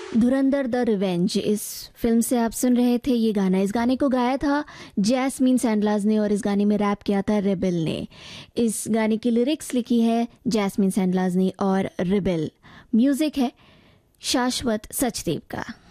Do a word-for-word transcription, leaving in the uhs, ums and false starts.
Dhurandhar the revenge, इस film से आप सुन रहे थे ये गाना। इस गाने को गाया था जैस्मीन सैंडलाज ने और इस गाने में रैप किया था रिबेल ने। इस गाने की लिरिक्स लिखी है जैस्मीन सैंडलाज ने और रिबेल। म्यूजिक है शाश्वत सचदेव का।